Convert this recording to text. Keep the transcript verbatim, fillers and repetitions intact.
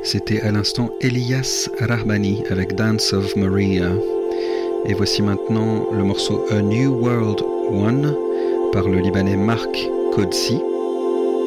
C'était à l'instant Elias Rahbani avec Dance of Maria. Et voici maintenant le morceau A New World One par le Libanais Marc Kodsi.